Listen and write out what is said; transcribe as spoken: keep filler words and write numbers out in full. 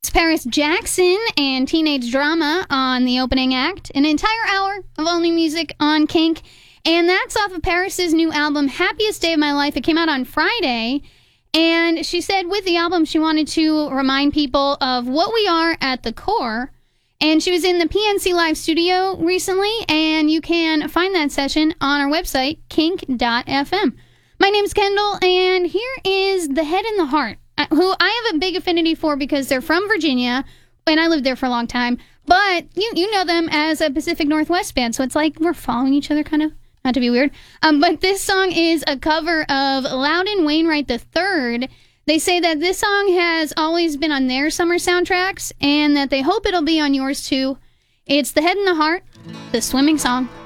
It's Paris Jackson and Teenage Drama on the opening act. An entire hour of all new music on Kink. And that's off of Paris's new album, Happiest Day of My Life. It came out on Friday. And she said with the album, she wanted to remind people of what we are at the core. And she was in the P N C Live studio recently. And you can find that session on our website, kink dot f m. My name's Kendall, and here is The Head and the Heart, who I have a big affinity for because they're from Virginia, and I lived there for a long time. But you you know them as a Pacific Northwest band, so it's like we're following each other, kind of. Not to be weird. Um, but this song is a cover of Loudon Wainwright the third. They say that this song has always been on their summer soundtracks, and that they hope it'll be on yours too. It's The Head and the Heart, the swimming song.